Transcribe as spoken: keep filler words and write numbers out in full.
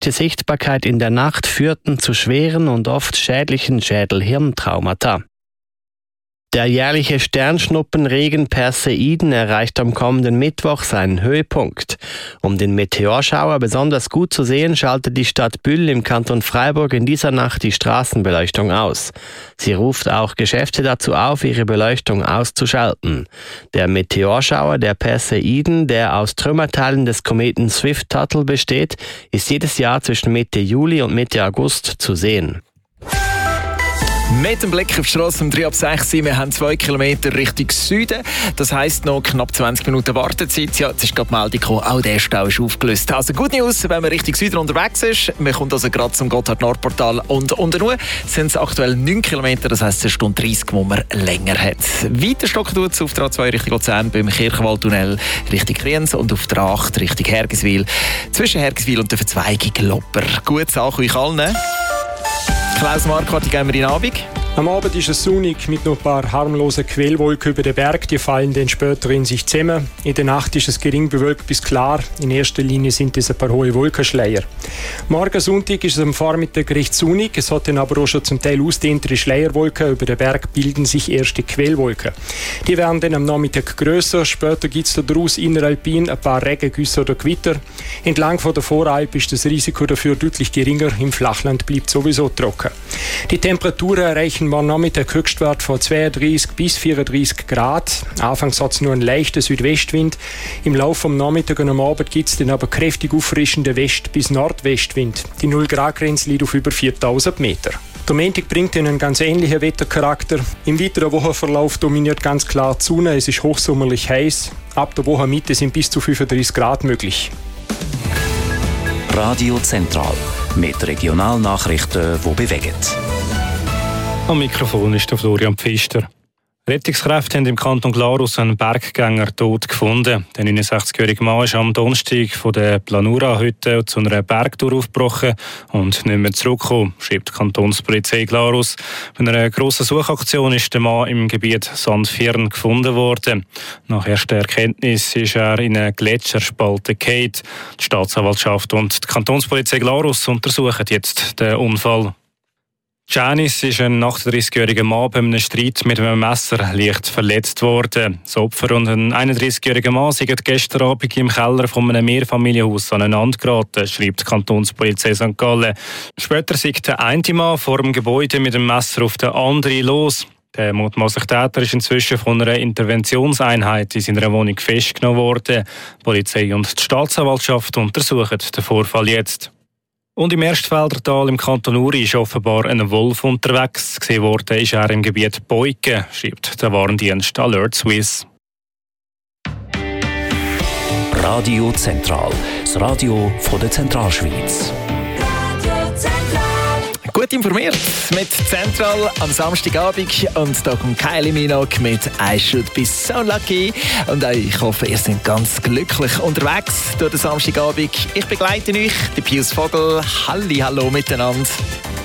Schlechte Sichtbarkeit in der Nacht führten zu schweren und oft schädlichen Schädel-Hirntraumata. Der jährliche Sternschnuppenregen Perseiden erreicht am kommenden Mittwoch seinen Höhepunkt. Um den Meteorschauer besonders gut zu sehen, schaltet die Stadt Bühl im Kanton Freiburg in dieser Nacht die Straßenbeleuchtung aus. Sie ruft auch Geschäfte dazu auf, ihre Beleuchtung auszuschalten. Der Meteorschauer der Perseiden, der aus Trümmerteilen des Kometen Swift-Tuttle besteht, ist jedes Jahr zwischen Mitte Juli und Mitte August zu sehen. Mit dem Blick auf die Strasse um drei ab sechs. Wir haben zwei Kilometer Richtung Süden. Das heisst noch knapp zwanzig Minuten Wartezeit. Ja, jetzt ist gerade die Meldung gekommen, auch der Stau ist aufgelöst. Also Good News, wenn man Richtung Süden unterwegs ist. Man kommt also gerade zum Gotthard-Nord-Portal und unten sind es aktuell neun Kilometer, das heisst eine Stunde dreißig, wo man länger hat. Weiter stocken tut es auf der A zwei Richtung Luzern beim Kirchenwaldtunnel Richtung Kriens und auf der acht Richtung Hergiswil. Zwischen Hergiswil und der Verzweigung Lopper. Gutes Ankommen euch allen. Klaus Marquardt, gehen wir in den Abend. Am Abend ist es sonnig mit noch ein paar harmlosen Quellwolken über den Berg. Die fallen dann später in sich zusammen. In der Nacht ist es gering bewölkt bis klar. In erster Linie sind es ein paar hohe Wolkenschleier. Morgen Sonntag ist es am Vormittag recht sonnig. Es hat dann aber auch schon zum Teil ausdehntere Schleierwolken. Über den Berg bilden sich erste Quellwolken. Die werden dann am Nachmittag grösser. Später gibt es daraus inneralpin ein paar Regengüsse oder Gewitter. Entlang von der Voralp ist das Risiko dafür deutlich geringer. Im Flachland bleibt sowieso trocken. Die Temperaturen erreichen morgen Nachmittag Höchstwert von zweiunddreißig bis vierunddreißig Grad. Anfangs hat es nur einen leichten Südwestwind. Im Laufe des Nachmittags und am Abend gibt es dann aber kräftig auffrischenden West- bis Nordwestwind. Die null Grad Grenze liegt auf über viertausend Meter. Der Montag bringt einen ganz ähnlichen Wettercharakter. Im weiteren Wochenverlauf dominiert ganz klar die Sonne. Es ist hochsommerlich heiß. Ab der Wochenmitte sind bis zu fünfunddreißig Grad möglich. Radio Zentral mit Regionalnachrichten, die bewegen. Am Mikrofon ist der Florian Pfister. Rettungskräfte haben im Kanton Glarus einen Berggänger tot gefunden. Der neunundsechzigjährige Mann ist am Donnerstag von der Planura-Hütte zu einer Bergtour aufgebrochen und nicht mehr zurückgekommen, schreibt die Kantonspolizei Glarus. Bei einer grossen Suchaktion ist der Mann im Gebiet Sandfirn gefunden worden. Nach erster Erkenntnis ist er in eine Gletscherspalte gefallen. Die Staatsanwaltschaft und die Kantonspolizei Glarus untersuchen jetzt den Unfall. Janice ist ein achtunddreißigjähriger Mann bei einem Streit mit einem Messer leicht verletzt worden. Das Opfer und ein einunddreißigjähriger Mann sind gestern Abend im Keller von einem Mehrfamilienhaus aneinander geraten, schreibt die Kantonspolizei Sankt Gallen. Später ist der eine Mann vor dem Gebäude mit dem Messer auf den anderen los. Der mutmaßliche Täter ist inzwischen von einer Interventionseinheit in seiner Wohnung festgenommen worden. Die Polizei und die Staatsanwaltschaft untersuchen den Vorfall jetzt. Und im Erstfeldertal im Kanton Uri ist offenbar ein Wolf unterwegs. Gesehen worden ist er im Gebiet Beuken, schreibt der Warndienst Alert Swiss. Radio Zentral, das Radio von der Zentralschweiz. Gut informiert mit Zentral am Samstagabend und da kommt Kylie Minogue mit «I should be so lucky» und ich hoffe, ihr seid ganz glücklich unterwegs durch den Samstagabend. Ich begleite euch, der Pius Vogel. Halli, hallo miteinander.